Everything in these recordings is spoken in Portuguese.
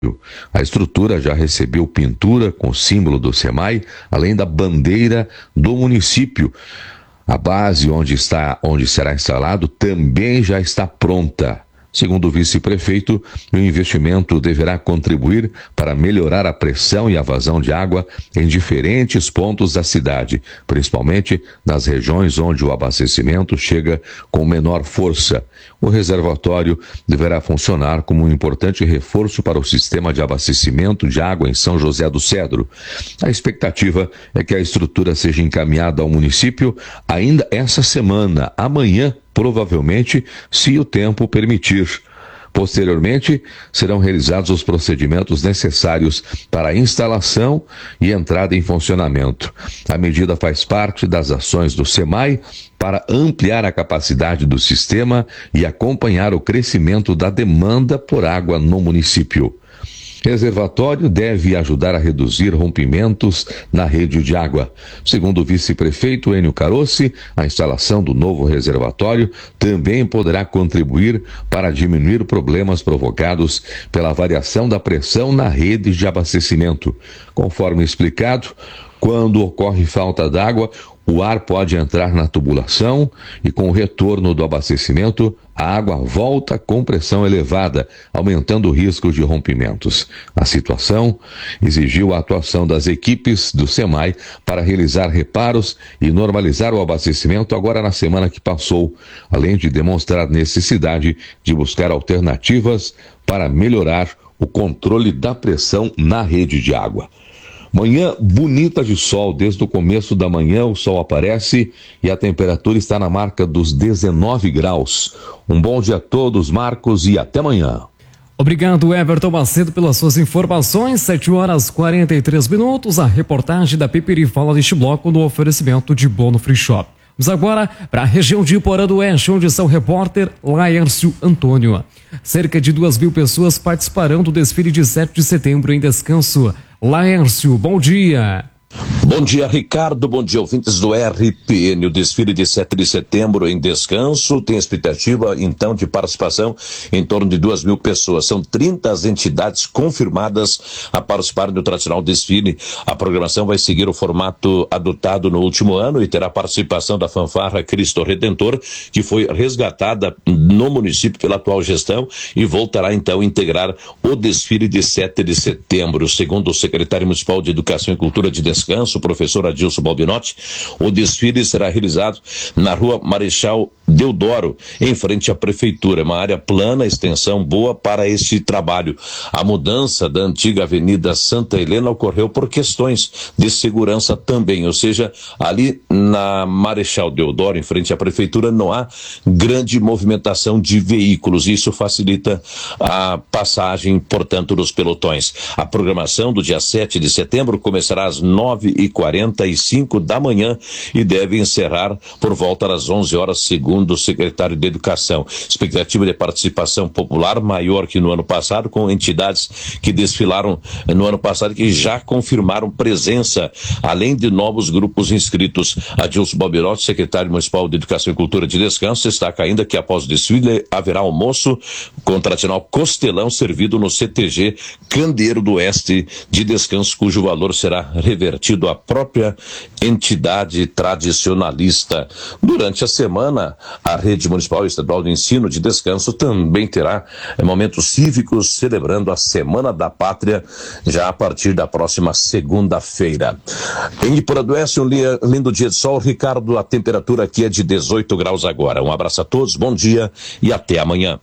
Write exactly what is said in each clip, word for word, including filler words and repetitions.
A estrutura já recebeu pintura com o símbolo do SEMAI, além da bandeira do município. A base onde está, onde será instalado também já está pronta. Segundo o vice-prefeito, o investimento deverá contribuir para melhorar a pressão e a vazão de água em diferentes pontos da cidade, principalmente nas regiões onde o abastecimento chega com menor força. O reservatório deverá funcionar como um importante reforço para o sistema de abastecimento de água em São José do Cedro. A expectativa é que a estrutura seja encaminhada ao município ainda essa semana, amanhã, provavelmente, se o tempo permitir. Posteriormente, serão realizados os procedimentos necessários para a instalação e entrada em funcionamento. A medida faz parte das ações do SEMAI para ampliar a capacidade do sistema e acompanhar o crescimento da demanda por água no município. Reservatório deve ajudar a reduzir rompimentos na rede de água. Segundo o vice-prefeito Enio Carossi, a instalação do novo reservatório também poderá contribuir para diminuir problemas provocados pela variação da pressão na rede de abastecimento. Conforme explicado, quando ocorre falta d'água, o ar pode entrar na tubulação e, com o retorno do abastecimento, a água volta com pressão elevada, aumentando o risco de rompimentos. A situação exigiu a atuação das equipes do SEMAI para realizar reparos e normalizar o abastecimento agora na semana que passou, além de demonstrar necessidade de buscar alternativas para melhorar o controle da pressão na rede de água. Manhã bonita de sol, desde o começo da manhã o sol aparece e a temperatura está na marca dos dezenove graus. Um bom dia a todos, Marcos, e até amanhã. Obrigado, Everton Macedo, pelas suas informações. sete horas e quarenta e três minutos, a reportagem da Pipiri fala deste bloco no oferecimento de Bono Free Shop. Vamos agora para a região de Iporã do Oeste, onde está o repórter Laércio Antônio. Cerca de duas mil pessoas participarão do desfile de sete de setembro em Descanso. Laércio, bom dia. Bom dia, Ricardo. Bom dia, ouvintes do R P N. O desfile de sete de setembro em Descanso tem expectativa, então, de participação em torno de duas mil pessoas. São trinta as entidades confirmadas a participarem do tradicional desfile. A programação vai seguir o formato adotado no último ano e terá participação da fanfarra Cristo Redentor, que foi resgatada no município pela atual gestão e voltará, então, a integrar o desfile de sete de setembro. Segundo o secretário municipal de Educação e Cultura de Descanso, Descanso, o professor Adilson Balbinotti, o desfile será realizado na rua Marechal Deodoro, em frente à prefeitura, uma área plana, extensão boa para este trabalho. A mudança da antiga Avenida Santa Helena ocorreu por questões de segurança também, ou seja, ali na Marechal Deodoro, em frente à prefeitura, não há grande movimentação de veículos, isso facilita a passagem, portanto, dos pelotões. A programação do dia sete de setembro começará às nove e quarenta e cinco da manhã e deve encerrar por volta das onze horas, segundo o secretário de Educação. Expectativa de participação popular maior que no ano passado, com entidades que desfilaram no ano passado que já confirmaram presença, além de novos grupos inscritos. Adilson Balbinotti, secretário municipal de Educação e Cultura de Descanso, destaca ainda que após o desfile haverá almoço com o tradicional costelão servido no C T G Candeeiro do Oeste de Descanso, cujo valor será revertido à própria entidade tradicionalista. Durante a semana, a Rede Municipal e Estadual de Ensino de Descanso também terá é, momentos cívicos celebrando a Semana da Pátria, já a partir da próxima segunda-feira. Em Iporã do Oeste, um lindo dia de sol. Ricardo, a temperatura aqui é de dezoito graus agora. Um abraço a todos, bom dia e até amanhã.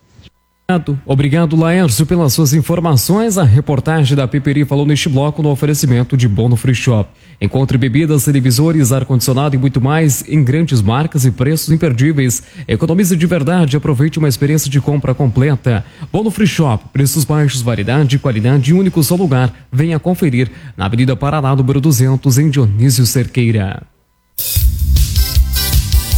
Obrigado, Laércio, pelas suas informações. A reportagem da Pipiri falou neste bloco no oferecimento de Bono Free Shop. Encontre bebidas, televisores, ar-condicionado e muito mais em grandes marcas e preços imperdíveis. Economize de verdade e aproveite uma experiência de compra completa. Bono Free Shop, preços baixos, variedade e qualidade em um único só lugar. Venha conferir na Avenida Paraná, número duzentos, em Dionísio Cerqueira.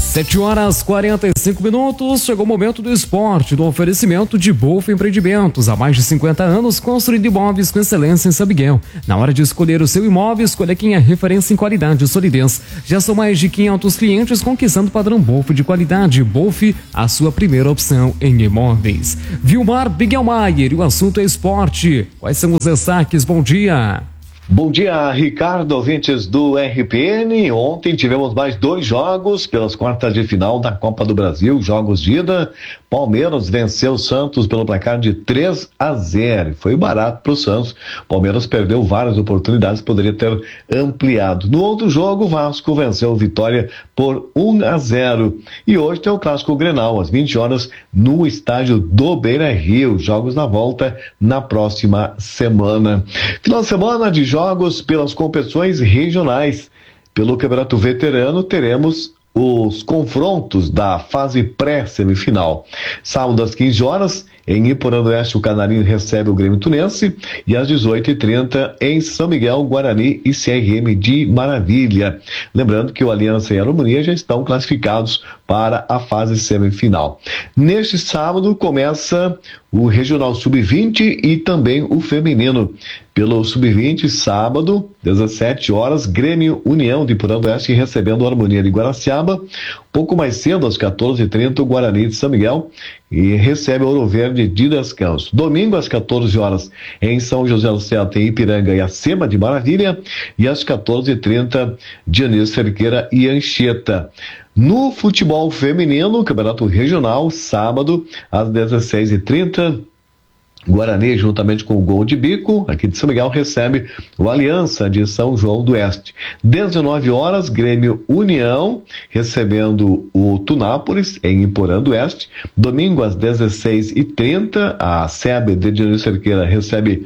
sete horas e quarenta e cinco minutos, chegou o momento do esporte, do oferecimento de Bolfa Empreendimentos. Há mais de cinquenta anos, construindo imóveis com excelência em São Miguel. Na hora de escolher o seu imóvel, escolha quem é referência em qualidade e solidez. Já são mais de quinhentos clientes conquistando o padrão Bolfa de qualidade. Bolfa, a sua primeira opção em imóveis. Vilmar Bigelmaier, e o assunto é esporte. Quais são os destaques? Bom dia. Bom dia, Ricardo, ouvintes do R P N. Ontem tivemos mais dois jogos pelas quartas de final da Copa do Brasil, jogos de ida. Palmeiras venceu o Santos pelo placar de três a zero. Foi barato para o Santos. Palmeiras perdeu várias oportunidades, poderia ter ampliado. No outro jogo, o Vasco venceu o Vitória por um a zero. E hoje tem o Clássico Grenal, às vinte horas, no estádio do Beira-Rio. Jogos na volta na próxima semana. Final de semana de jogos Jogos pelas competições regionais. Pelo Campeonato Veterano, teremos os confrontos da fase pré-semifinal. Sábado às quinze horas, em Iporã do Oeste, o Canarinho recebe o Grêmio Tunense, e às dezoito e trinta, em São Miguel, Guarani e C R M de Maravilha. Lembrando que o Aliança e a Harmonia já estão classificados para a fase semifinal. Neste sábado começa o Regional sub vinte e também o feminino. Pelo sub vinte, sábado, dezessete horas, Grêmio União de Iporã do Oeste recebendo a Harmonia de Guaraciaba. Um pouco mais cedo, às quatorze e trinta, o Guarani de São Miguel e recebe o Ouro Verde de Descanso. Domingo, às quatorze horas, em São José do Céu, tem Ipiranga e Acema de Maravilha, e às quatorze e trinta, Dionísio Cerqueira e Anchieta. No futebol feminino, Campeonato Regional, sábado, às dezesseis e trinta, Guarani, juntamente com o Gol de Bico, aqui de São Miguel, recebe o Aliança de São João do Oeste. dezenove horas, Grêmio União, recebendo o Tunápolis, em Iporã do Oeste. Domingo, às dezesseis e trinta, a S E B de Dionísio Cerqueira recebe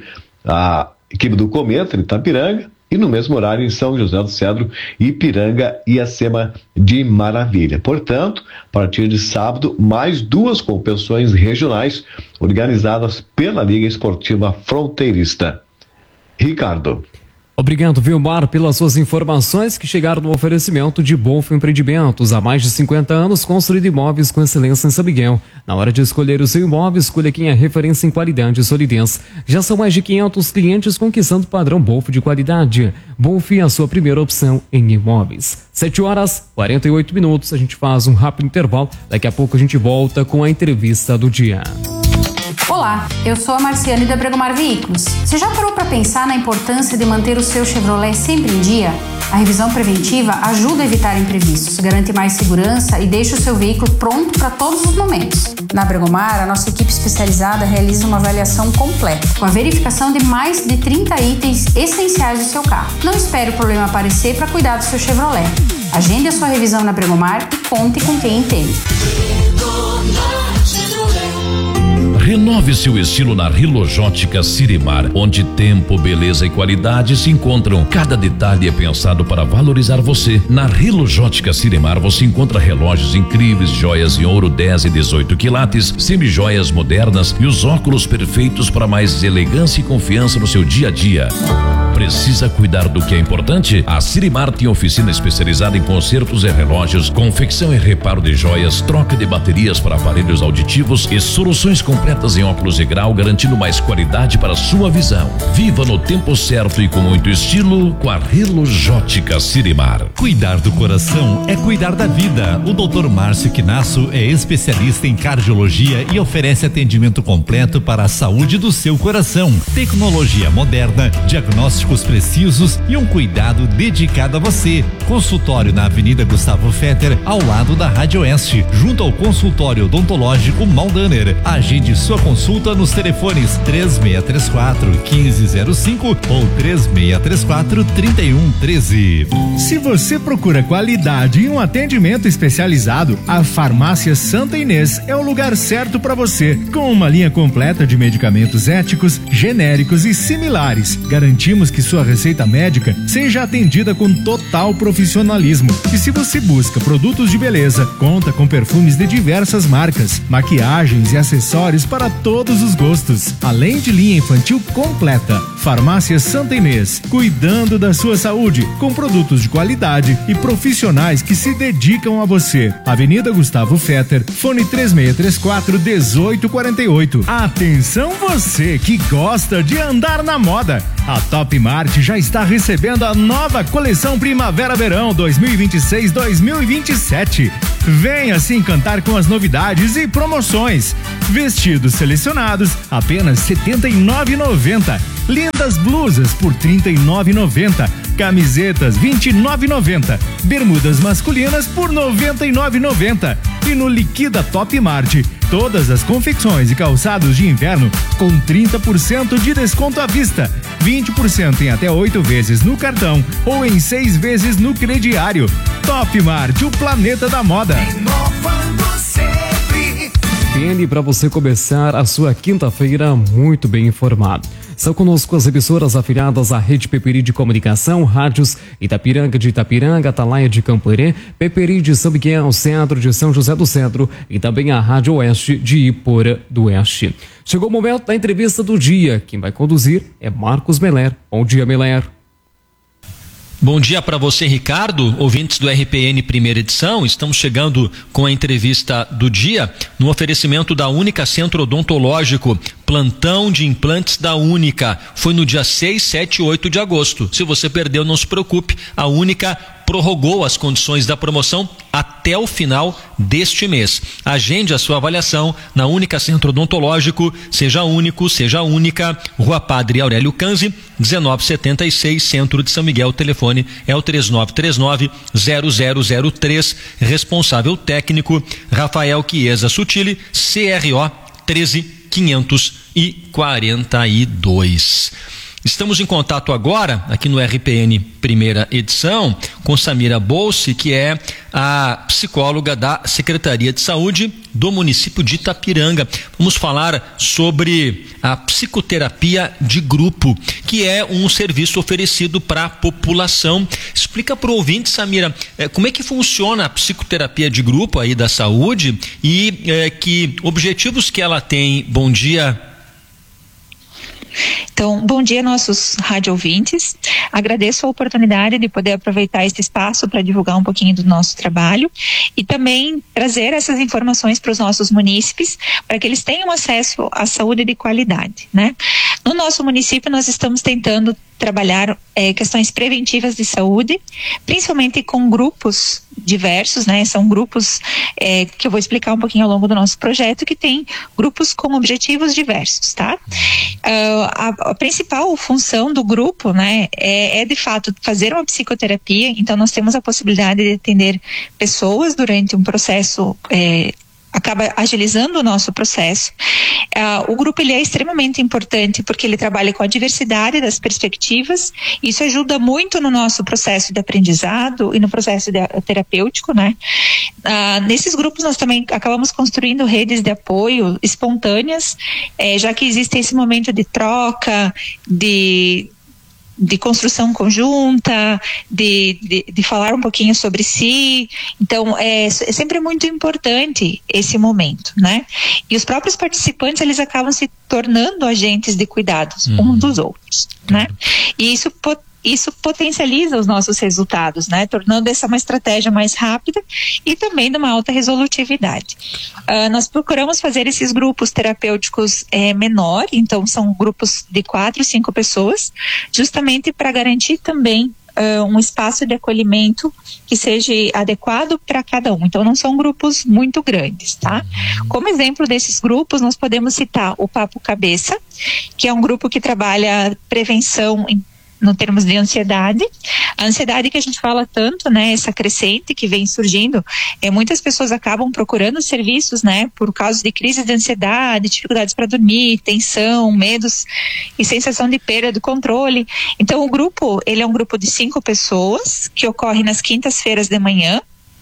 a equipe do Cometa, de Itapiranga. E no mesmo horário, em São José do Cedro, Ipiranga e Acema de Maravilha. Portanto, a partir de sábado, mais duas competições regionais organizadas pela Liga Esportiva Fronteirista. Ricardo. Obrigado, Vilmar, pelas suas informações que chegaram no oferecimento de Bolfa Empreendimentos. Há mais de cinquenta anos, construindo imóveis com excelência em São Miguel. Na hora de escolher o seu imóvel, escolha quem é referência em qualidade e solidez. Já são mais de quinhentos clientes conquistando o padrão Bolfa de qualidade. Bolfa é a sua primeira opção em imóveis. sete horas e quarenta e oito minutos, a gente faz um rápido intervalo. Daqui a pouco a gente volta com a entrevista do dia. Olá, eu sou a Marciane da Bregomar Veículos. Você já parou para pensar na importância de manter o seu Chevrolet sempre em dia? A revisão preventiva ajuda a evitar imprevistos, garante mais segurança e deixa o seu veículo pronto para todos os momentos. Na Bregomar, a nossa equipe especializada realiza uma avaliação completa, com a verificação de mais de trinta itens essenciais do seu carro. Não espere o problema aparecer para cuidar do seu Chevrolet. Agende a sua revisão na Bregomar e conte com quem entende. Renove seu estilo na Rilojótica Sirimar, onde tempo, beleza e qualidade se encontram. Cada detalhe é pensado para valorizar você. Na Rilojótica Sirimar você encontra relógios incríveis, joias em ouro dez e dezoito quilates, semijoias modernas e os óculos perfeitos para mais elegância e confiança no seu dia a dia. Precisa cuidar do que é importante? A Sirimar tem oficina especializada em consertos e relógios, confecção e reparo de joias, troca de baterias para aparelhos auditivos e soluções completas em óculos de grau, garantindo mais qualidade para a sua visão. Viva no tempo certo e com muito estilo com a Rilojótica Sirimar. Cuidar do coração é cuidar da vida. O doutor Márcio Quinasso é especialista em cardiologia e oferece atendimento completo para a saúde do seu coração. Tecnologia moderna, diagnóstico precisos e um cuidado dedicado a você. Consultório na Avenida Gustavo Fetter, ao lado da Rádio Oeste, junto ao consultório odontológico Maldaner. Agende sua consulta nos telefones três seis três quatro, um cinco zero cinco ou três seis três quatro, três um um três. Se você procura qualidade e um atendimento especializado, a Farmácia Santa Inês é o lugar certo para você. Com uma linha completa de medicamentos éticos, genéricos e similares, garantimos que sua receita médica seja atendida com total profissionalismo. E se você busca produtos de beleza, conta com perfumes de diversas marcas, maquiagens e acessórios para todos os gostos, além de linha infantil completa. Farmácia Santa Inês, cuidando da sua saúde, com produtos de qualidade e profissionais que se dedicam a você. Avenida Gustavo Fetter, fone três seis três quatro, um oito quatro oito. Atenção você que gosta de andar na moda. A Top Mart já está recebendo a nova coleção Primavera-Verão dois mil e vinte e seis dois mil e vinte e sete. Venha se encantar com as novidades e promoções. Vestidos selecionados apenas setenta e nove reais e noventa centavos. Lindas blusas por trinta e nove reais e noventa centavos. Camisetas vinte e nove reais e noventa centavos. Bermudas masculinas por noventa e nove reais e noventa centavos. E no Liquida Top Mart, todas as confecções e calçados de inverno com trinta por cento de desconto à vista, vinte por cento em até oito vezes no cartão ou em seis vezes no crediário. Top Mart, o planeta da moda. P N para você começar a sua quinta-feira muito bem informado. São conosco as emissoras afiliadas à Rede Peperi de Comunicação, rádios Itapiranga de Itapiranga, Atalaia de Camporê, Peperi de São Miguel, Centro de São José do Centro e também a Rádio Oeste de Iporã do Oeste. Chegou o momento da entrevista do dia. Quem vai conduzir é Marcos Meller. Bom dia, Meller. Bom dia para você, Ricardo, ouvintes do R P N Primeira Edição. Estamos chegando com a entrevista do dia no oferecimento da Única Centro Odontológico. Plantão de implantes da Única. Foi no dia seis, sete e oito de agosto. Se você perdeu, não se preocupe. A Única prorrogou as condições da promoção até o final deste mês. Agende a sua avaliação na Única Centro Odontológico. Seja único, seja única. Rua Padre Aurélio Canzi, dezenove setenta e seis, Centro de São Miguel. O telefone é o três nove três nove, zero zero zero três. Responsável técnico Rafael Chiesa Sutili, C R O treze quinhentos e quarenta e dois. Estamos em contato agora, aqui no R P N Primeira Edição, com Samira Bolsi, que é a psicóloga da Secretaria de Saúde do município de Itapiranga. Vamos falar sobre a psicoterapia de grupo, que é um serviço oferecido para a população. Explica para o ouvinte, Samira, eh, como é que funciona a psicoterapia de grupo aí da saúde e eh, que objetivos que ela tem. Bom dia. Então, bom dia, nossos rádio ouvintes. Agradeço a oportunidade de poder aproveitar esse espaço para divulgar um pouquinho do nosso trabalho e também trazer essas informações para os nossos munícipes, para que eles tenham acesso à saúde de qualidade, né? No nosso município, nós estamos tentando trabalhar é, questões preventivas de saúde, principalmente com grupos diversos, né? São grupos é, que eu vou explicar um pouquinho ao longo do nosso projeto, que tem grupos com objetivos diversos, tá? Uh, a, a principal função do grupo, né, é, é de fato fazer uma psicoterapia. Então nós temos a possibilidade de atender pessoas durante um processo é, acaba agilizando o nosso processo. Uh, o grupo ele é extremamente importante porque ele trabalha com a diversidade das perspectivas. Isso ajuda muito no nosso processo de aprendizado e no processo de, terapêutico, né? Uh, nesses grupos nós também acabamos construindo redes de apoio espontâneas, eh, já que existe esse momento de troca, de de construção conjunta, de, de, de falar um pouquinho sobre si. Então é, é sempre muito importante esse momento, né? E os próprios participantes, eles acabam se tornando agentes de cuidados uhum. um dos outros, né? E isso Isso potencializa os nossos resultados, né? Tornando essa uma estratégia mais rápida e também de uma alta resolutividade. Uh, nós procuramos fazer esses grupos terapêuticos eh, menor, então são grupos de quatro, cinco pessoas, justamente para garantir também Uh, um espaço de acolhimento que seja adequado para cada um. Então não são grupos muito grandes, tá? Como exemplo desses grupos, nós podemos citar o Papo Cabeça, que é um grupo que trabalha prevenção em no termos de ansiedade, a ansiedade que a gente fala tanto, né, essa crescente que vem surgindo, é, muitas pessoas acabam procurando serviços, né, por causa de crises de ansiedade, dificuldades para dormir, tensão, medos e sensação de perda do controle. Então o grupo, ele é um grupo de cinco pessoas, que ocorre nas quintas-feiras de manhã,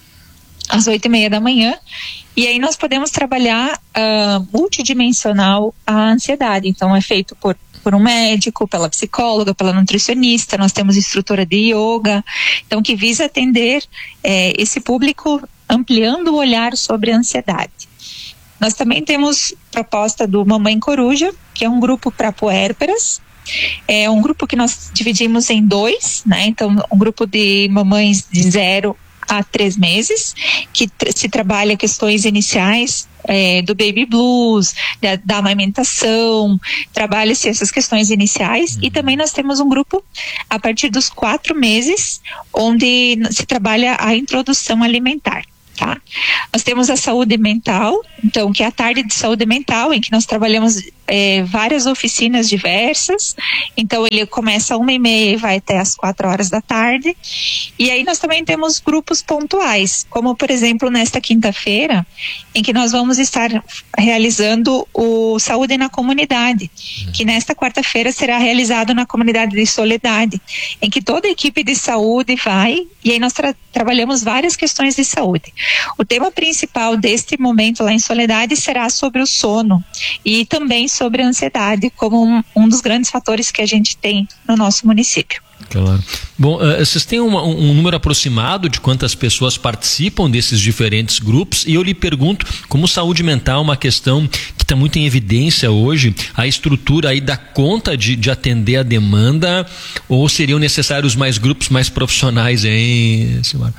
às oito e meia da manhã, e aí nós podemos trabalhar uh, multidimensional a ansiedade. Então é feito por por um médico, pela psicóloga, pela nutricionista, nós temos instrutora de yoga, então que visa atender eh, esse público, ampliando o olhar sobre a ansiedade. Nós também temos proposta do Mamãe Coruja, que é um grupo para puérperas, É um grupo que nós dividimos em dois, né? Então, um grupo de mamães de zero a três meses, que se trabalha questões iniciais é, do baby blues, da, da amamentação, trabalha-se essas questões iniciais, e também nós temos um grupo a partir dos quatro meses, onde se trabalha a introdução alimentar. Tá? Nós temos a saúde mental, então, que é a tarde de saúde mental, em que nós trabalhamos é, várias oficinas diversas. Então, ele começa às uma e meia e vai até às quatro horas da tarde. E aí nós também temos grupos pontuais, como, por exemplo, nesta quinta-feira, em que nós vamos estar realizando o Saúde na Comunidade, que nesta quarta-feira será realizado na comunidade de Soledade, em que toda a equipe de saúde vai, e aí nós tra- trabalhamos várias questões de saúde. O tema principal deste momento lá em Soledade será sobre o sono e também sobre a ansiedade, como um, um dos grandes fatores que a gente tem no nosso município. Claro. Bom, uh, vocês têm uma, um número aproximado de quantas pessoas participam desses diferentes grupos? E eu lhe pergunto, como saúde mental é uma questão que está muito em evidência hoje, a estrutura aí dá conta de, de atender a demanda, ou seriam necessários mais grupos, mais profissionais, hein, Silmara?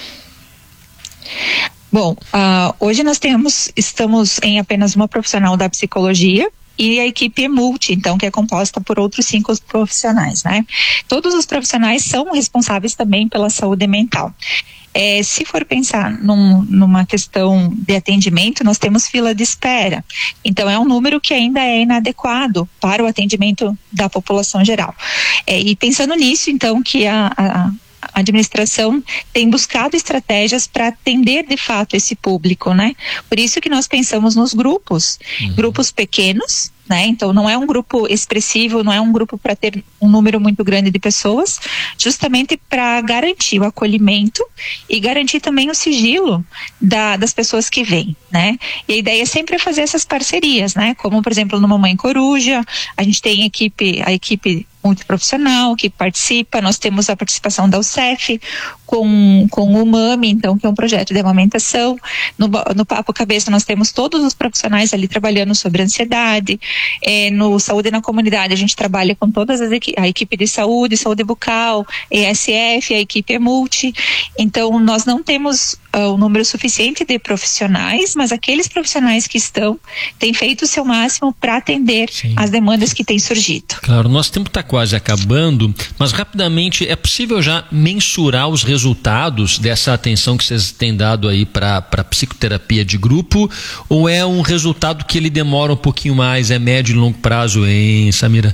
Bom, uh, hoje nós temos, estamos em apenas uma profissional da psicologia, e a equipe é multi, então, que é composta por outros cinco profissionais, né? Todos os profissionais são responsáveis também pela saúde mental. É, se for pensar num, numa questão de atendimento, nós temos fila de espera. Então, é um número que ainda é inadequado para o atendimento da população geral. É, e pensando nisso, então, que a, a A administração tem buscado estratégias para atender de fato esse público, né? Por isso que nós pensamos nos grupos, uhum. grupos pequenos, né? Então não é um grupo expressivo, não é um grupo para ter um número muito grande de pessoas, justamente para garantir o acolhimento e garantir também o sigilo da, das pessoas que vêm, né? E a ideia é sempre fazer essas parcerias, né? Como, por exemplo, no Mamãe Coruja, a gente tem equipe, a equipe multiprofissional que participa, nós temos a participação da U C E F com, com o MAMI, então, que é um projeto de amamentação. No, no Papo Cabeça nós temos todos os profissionais ali trabalhando sobre ansiedade. É, no Saúde na Comunidade a gente trabalha com todas as equi- a equipe de saúde, saúde bucal, E S F, a equipe é multi. Então nós não temos uh, um número suficiente de profissionais, mas aqueles profissionais que estão têm feito o seu máximo para atender Sim. as demandas que têm surgido. Claro, nosso tempo está quase acabando, mas rapidamente, é possível já mensurar os resultados dessa atenção que vocês têm dado aí para a psicoterapia de grupo, ou é um resultado que ele demora um pouquinho mais, é médio e longo prazo, hein, Samira?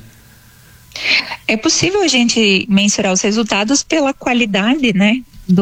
É possível a gente mensurar os resultados pela qualidade, né?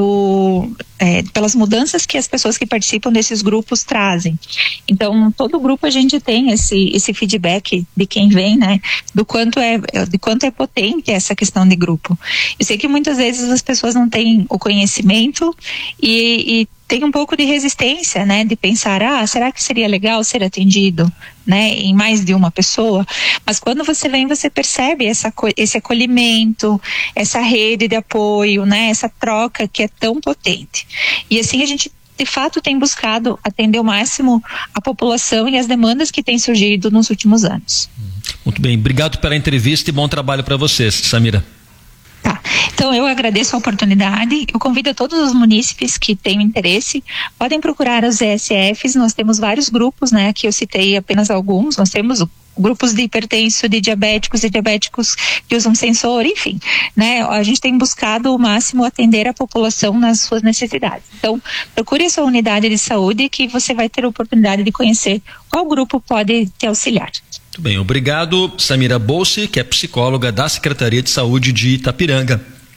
Do, é, pelas mudanças que as pessoas que participam desses grupos trazem. Então, todo grupo a gente tem esse, esse feedback de quem vem, né? Do quanto é, de quanto é potente essa questão de grupo. Eu sei que muitas vezes as pessoas não têm o conhecimento e, e tem um pouco de resistência, né? De pensar, ah, será que seria legal ser atendido, né? Em mais de uma pessoa? Mas quando você vem, você percebe essa, esse acolhimento, essa rede de apoio, né? Essa troca que é tão potente. E assim a gente, de fato, tem buscado atender ao máximo a população e as demandas que têm surgido nos últimos anos. Muito bem, obrigado pela entrevista e bom trabalho para vocês, Samira. Tá, então eu agradeço a oportunidade, eu convido a todos os munícipes que tenham interesse, podem procurar os E S Fs, nós temos vários grupos, né, que eu citei apenas alguns, nós temos grupos de hipertenso, de diabéticos e diabéticos que usam sensor, enfim, né, a gente tem buscado o máximo atender a população nas suas necessidades. Então, procure a sua unidade de saúde que você vai ter a oportunidade de conhecer qual grupo pode te auxiliar. Muito bem, obrigado, Samira Bolsi, que é psicóloga da Secretaria de Saúde de Itapiranga.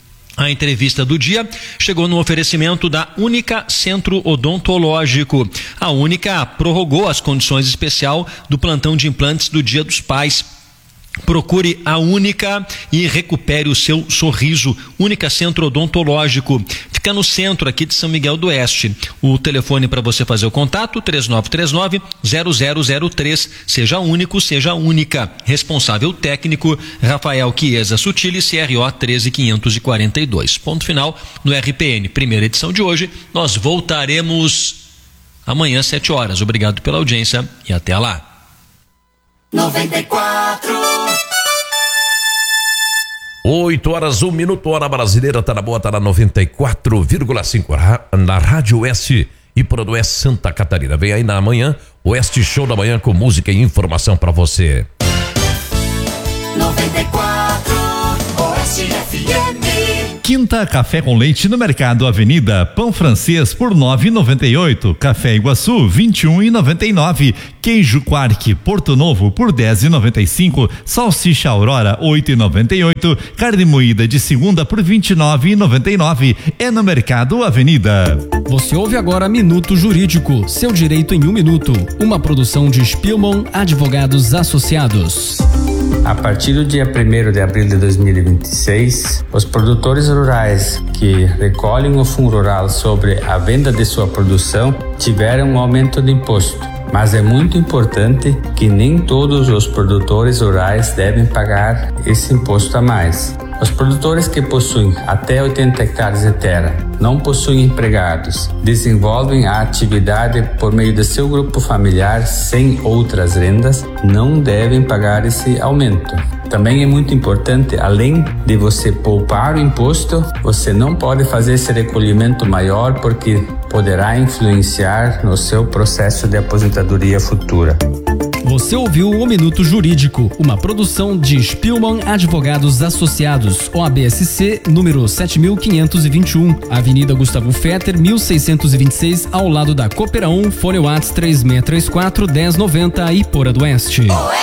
A entrevista do dia chegou no oferecimento da Única Centro Odontológico. A Única prorrogou as condições especial do plantão de implantes do Dia dos Pais. Procure a Única e recupere o seu sorriso. Única Centro Odontológico. Fica no centro aqui de São Miguel do Oeste. O telefone para você fazer o contato, três nove três nove, zero zero zero três. Seja único, seja única. Responsável técnico, Rafael Chiesa Sutili, C R O treze mil quinhentos e quarenta e dois. Ponto final no R P N. Primeira edição de hoje. Nós voltaremos amanhã, sete horas. Obrigado pela audiência e até lá. noventa e quatro oito horas, um minuto, hora brasileira, tá na boa, tá na noventa e quatro vírgula cinco, na Rádio Oeste e por Oeste Santa Catarina. Vem aí na manhã, Oeste Show da Manhã com música e informação pra você. noventa e quatro Oeste F M. Quinta Café com Leite no Mercado Avenida, pão francês por nove e noventa e oito, café Iguaçu vinte e um e noventa e nove, queijo Quark Porto Novo por dez e noventa e cinco, salsicha Aurora oito e noventa e oito, carne moída de segunda por vinte e nove e noventa e nove. É no Mercado Avenida. Você ouve agora Minuto Jurídico, seu direito em um minuto. Uma produção de Spielman Advogados Associados. A partir do dia primeiro de abril de dois mil e vinte e seis, os produtores rurais que recolhem o fundo rural sobre a venda de sua produção tiveram um aumento de imposto. Mas é muito importante que nem todos os produtores rurais devem pagar esse imposto a mais. Os produtores que possuem até oitenta hectares de terra, não possuem empregados, desenvolvem a atividade por meio de seu grupo familiar sem outras rendas, não devem pagar esse aumento. Também é muito importante, além de você poupar o imposto, você não pode fazer esse recolhimento maior porque poderá influenciar no seu processo de aposentadoria futura. Você ouviu o Minuto Jurídico, uma produção de Spielman Advogados Associados, O A B S C, número sete mil quinhentos e vinte e um, Avenida Gustavo Fetter, mil seiscentos e vinte e seis, ao lado da Cooperão, Fone Whats três seis três quatro, um zero nove zero, Iporã do Oeste.